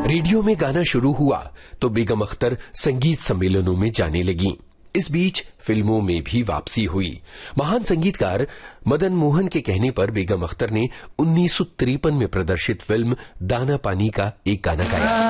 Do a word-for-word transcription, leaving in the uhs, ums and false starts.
Radio में गाना शुरू हुआ तो बेगम अख्तर संगीत सम्मेलनों में जाने लगी। इस बीच फिल्मों में भी वापसी हुई। महान संगीतकार मदन मोहन के कहने पर बेगम अख्तर ने उन्नीस सौ तिरपन में प्रदर्शित फिल्म दाना पानी का एक गाना गाया।